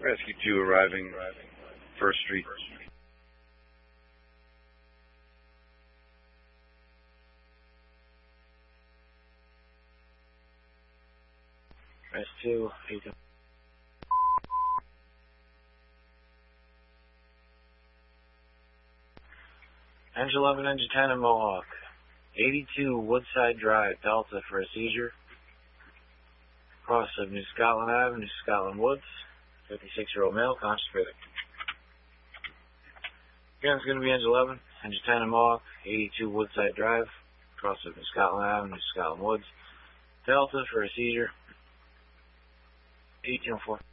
Rescue 2 arriving, 1st Street. Rescue 2, how you doing? Engine 11, Engine 10 in Mohawk. 82 Woodside Drive, Delta for a seizure. Cross of New Scotland Avenue, Scotland Woods. 56-year-old male, conscious breathing. Again, it's going to be Engine 11, Engine 10 in Mohawk. 82 Woodside Drive, cross of New Scotland Avenue, Scotland Woods. Delta for a seizure. 1804.